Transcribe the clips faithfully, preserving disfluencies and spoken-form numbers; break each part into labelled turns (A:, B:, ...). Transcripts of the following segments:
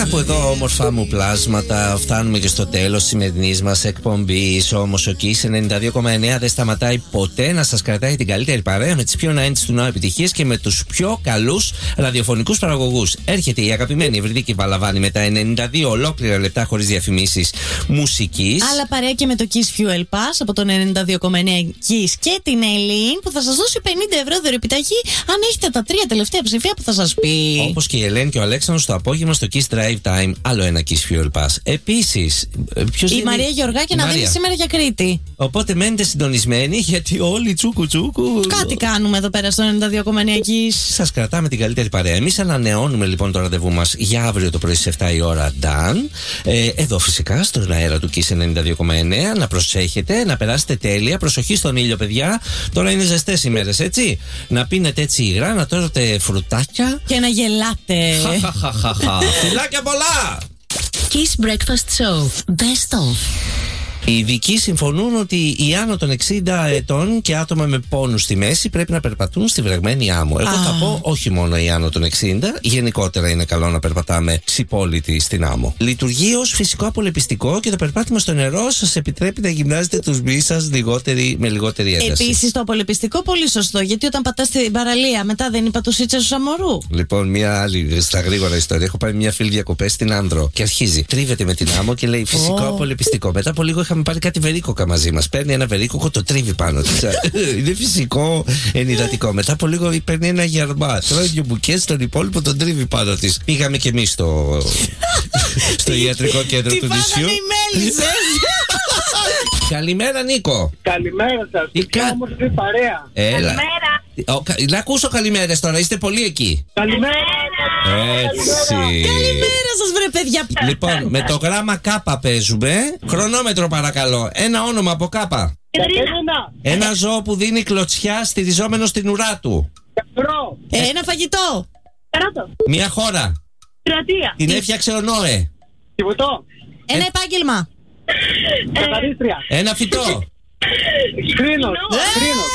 A: Κάπου εδώ, όμορφα μου πλάσματα, φτάνουμε και στο τέλος της σημερινής μας εκπομπής. Όμως ο Kiss ενενήντα δύο κόμμα εννέα δεν σταματάει ποτέ να σας κρατάει την καλύτερη παρέα με τις πιο ενενήντα του νέου επιτυχίες και με τους πιο καλούς ραδιοφωνικούς παραγωγούς. Έρχεται η αγαπημένη Ευρυδίκη Βαλαβάνη με τα ενενήντα δύο ολόκληρα λεπτά χωρίς διαφημίσεις μουσικής.
B: Αλλά παρέα και με το Kiss Fuel Pass από τον ενενήντα δύο κόμμα εννέα Kiss και την Ελίν που θα σας δώσει πενήντα ευρώ δωρεπιταγή αν έχετε τα τρία τελευταία ψηφία που θα σας πει.
A: Όπως και η Ελένη και ο Αλέξανδρος το απόγευμα στο Kiss Drive Time, άλλο ένα Kiss Fuel Pass. Επίσης, ποιος
B: η
A: είναι...
B: Μαρία Γεωργάκη να δίνει σήμερα για Κρήτη.
A: Οπότε μένετε συντονισμένοι γιατί όλοι τσούκου τσούκου.
B: Κάτι κάνουμε εδώ πέρα στο ενενήντα δύο κόμμα εννέα Kiss.
A: Σας κρατάμε την καλύτερη παρέα. Εμείς ανανεώνουμε λοιπόν το ραντεβού μας για αύριο το πρωί στις εφτά η ώρα. Dan. Ε, εδώ φυσικά στον αέρα του Kiss ενενήντα δύο κόμμα εννέα. Να προσέχετε, να περάσετε τέλεια. Προσοχή στον ήλιο, παιδιά. Τώρα είναι ζεστές ημέρες, έτσι. Να πίνετε έτσι υγρά, να τρώτε φρουτάκια.
B: Και να γελάτε.
A: Φιλάκια πολλά!
C: Kiss Breakfast Show. Best of.
A: Οι ειδικοί συμφωνούν ότι οι άνω των εξήντα ετών και άτομα με πόνους στη μέση πρέπει να περπατούν στη βρεγμένη άμμο. Εγώ ah. θα πω όχι μόνο οι άνω των εξήντα, γενικότερα είναι καλό να περπατάμε ξυπόλυτοι στην άμμο. Λειτουργεί ως φυσικό απολεπιστικό και το περπάτημα στο νερό σας επιτρέπει να γυμνάζετε τους μυς σας με λιγότερη ένταση.
B: Επίσης το απολεπιστικό πολύ σωστό, γιατί όταν πατάς στην παραλία μετά δεν είπα του Σίτσα του Σαμορού.
A: Λοιπόν, μια άλλη στα γρήγορα ιστορία. Έχω πάει μια φίλη διακοπές στην Άνδρο και αρχίζει. Τρίβεται με την άμμο και λέει φυσικό oh. απολεπιστικό. Μετά από λίγο είχαμε πάρει κάτι βερίκοκα μαζί μας. Παίρνει ένα βερίκοκο, το τρίβει πάνω της. Είναι φυσικό, ενυδατικό. Μετά από λίγο παίρνει ένα γερμά. Τρώει δύο μπουκές, τον υπόλοιπο τον τρίβει πάνω της. Πήγαμε κι εμείς στο, στο ιατρικό κέντρο του νησιού. Καλημέρα, Νίκο.
D: Καλημέρα σας. Τι
A: κα...
D: όμορφη παρέα.
A: Έλα.
C: Καλημέρα.
A: Ο, κα... Να ακούσω καλημέρες τώρα, είστε πολύ εκεί.
D: Καλημέρα.
A: Έτσι.
B: Καλημέρα σας βρε παιδιά.
A: Λοιπόν, με το γράμμα Κάπα παίζουμε. Χρονόμετρο παρακαλώ. Ένα όνομα από Κάπα. Ένα ζώο που δίνει κλωτσιά στηριζόμενο στην ουρά του.
B: Ε, ένα φαγητό.
C: Καράτο.
A: Μια χώρα.
C: Κροατία.
A: Την έφτιαξε ο Νόε.
D: Κιβωτό.
B: Ένα
A: Ε.
B: επάγγελμα.
D: Καθαρίστρια.
A: Ένα φυτό.
D: Σκρίνος. Σκρίνος.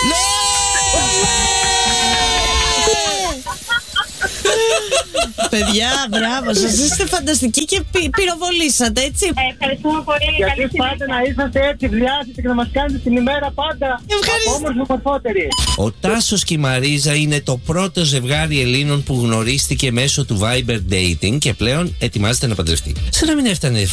B: Παιδιά, μπράβο σας, είστε φανταστικοί και πυ- πυροβολήσατε, έτσι.
C: Ε, ευχαριστούμε πολύ.
D: Γιατί
C: Καλή
D: πάτε να είσαστε έτσι βριάσετε και να μας κάνετε την ημέρα πάντα
B: Ευχαριστώ.
D: όμορφη μορφότερη.
A: Ο Τάσος και η Μαρίζα είναι το πρώτο ζευγάρι Ελλήνων που γνωρίστηκε μέσω του Viber Dating και πλέον ετοιμάζεται να παντρευτεί. Σαν να μην έφτανε